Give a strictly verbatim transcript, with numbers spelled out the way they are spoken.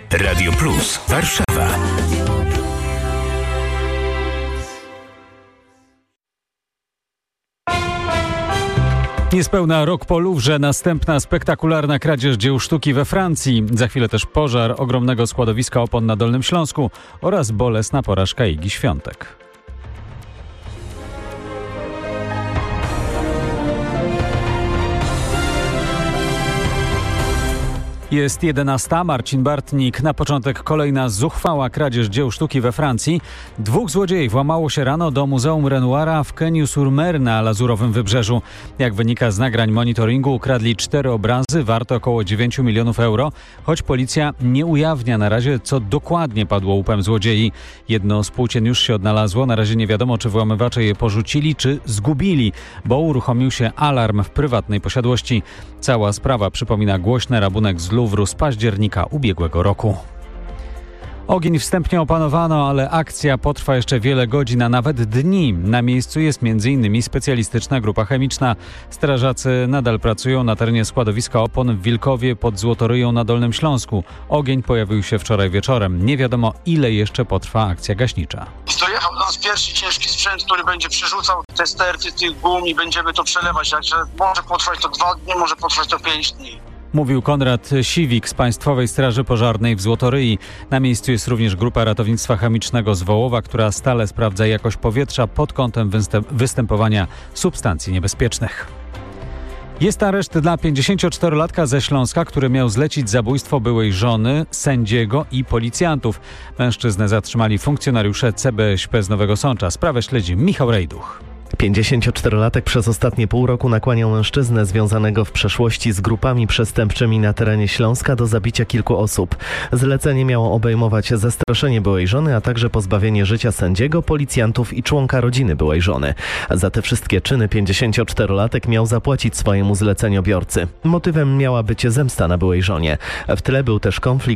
Radio Plus Warszawa. Niespełna rok po Louvre, następna spektakularna kradzież dzieł sztuki we Francji. Za chwilę też pożar ogromnego składowiska opon na Dolnym Śląsku oraz bolesna porażka Igi Świątek. Jest jedenasta. Marcin Bartnik. Na początek kolejna zuchwała kradzież dzieł sztuki we Francji. Dwóch złodziei włamało się rano do Muzeum Renoira w Keniu-sur-Mer na Lazurowym Wybrzeżu. Jak wynika z nagrań monitoringu, ukradli cztery obrazy warte około dziewięć milionów euro, choć policja nie ujawnia na razie, co dokładnie padło łupem złodziei. Jedno z płócien już się odnalazło. Na razie nie wiadomo, czy włamywacze je porzucili, czy zgubili, bo uruchomił się alarm w prywatnej posiadłości. Cała sprawa przypomina głośny rabunek z Louvru z października ubiegłego roku. Ogień wstępnie opanowano, ale akcja potrwa jeszcze wiele godzin, a nawet dni. Na miejscu jest między innymi specjalistyczna grupa chemiczna. Strażacy nadal pracują na terenie składowiska opon w Wilkowie pod Złotoryją na Dolnym Śląsku. Ogień pojawił się wczoraj wieczorem. Nie wiadomo, ile jeszcze potrwa akcja gaśnicza. Dojechał do nas pierwszy ciężki sprzęt, który będzie przerzucał te sterty tych gum i będziemy to przelewać. Także może potrwać to dwa dni, może potrwać to pięć dni. Mówił Konrad Siwik z Państwowej Straży Pożarnej w Złotoryi. Na miejscu jest również grupa ratownictwa chemicznego z Wołowa, która stale sprawdza jakość powietrza pod kątem występowania substancji niebezpiecznych. Jest areszt dla pięćdziesięcioczterolatka ze Śląska, który miał zlecić zabójstwo byłej żony, sędziego i policjantów. Mężczyznę zatrzymali funkcjonariusze C B S P z Nowego Sącza. Sprawę śledzi Michał Rejduch. pięćdziesięcioczterolatek przez ostatnie pół roku nakłaniał mężczyznę związanego w przeszłości z grupami przestępczymi na terenie Śląska do zabicia kilku osób. Zlecenie miało obejmować zastraszenie byłej żony, a także pozbawienie życia sędziego, policjantów i członka rodziny byłej żony. Za te wszystkie czyny pięćdziesięcioczterolatek miał zapłacić swojemu zleceniobiorcy. Motywem miała być zemsta na byłej żonie. W tle był też konflikt